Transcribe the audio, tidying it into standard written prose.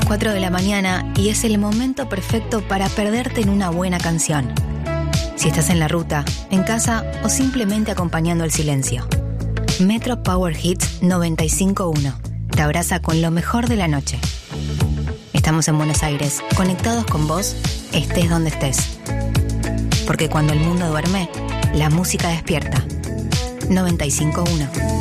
4 de la mañana y es el momento perfecto para perderte en una buena canción. Si estás en la ruta, en casa o simplemente acompañando el silencio. Metro Power Hits 95.1 te abraza con lo mejor de la noche. Estamos en Buenos Aires, conectados con vos, estés donde estés. Porque cuando el mundo duerme, la música despierta. 95.1